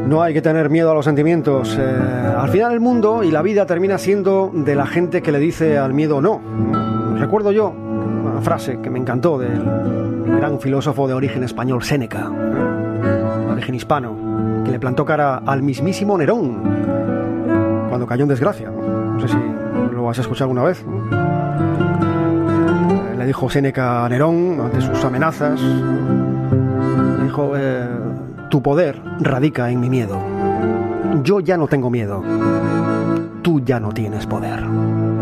No hay que tener miedo a los sentimientos. Al final el mundo y la vida termina siendo de la gente que le dice al miedo no. Recuerdo yo una frase que me encantó del gran filósofo de origen español, Séneca, de origen hispano, que le plantó cara al mismísimo Nerón cuando cayó en desgracia. No sé si lo has escuchado alguna vez. Le dijo Séneca a Nerón ante sus amenazas. Le dijo: tu poder radica en mi miedo. Yo ya no tengo miedo. Tú ya no tienes poder.